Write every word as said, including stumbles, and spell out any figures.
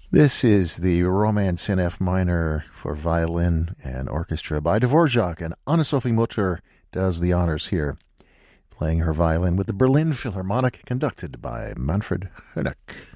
This is the Romance in F minor for violin and orchestra by Dvorak, and Anne-Sophie Mutter does the honors here, playing her violin with the Berlin Philharmonic, conducted by Manfred Honeck.